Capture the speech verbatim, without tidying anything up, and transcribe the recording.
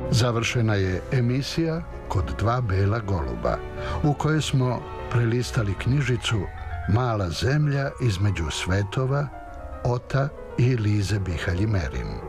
Završena je emisija Kod dva bela goluba, u kojoj smo prelistali knjižicu Mala zemlja između svetova Ota i Lize Bihalj i Merin.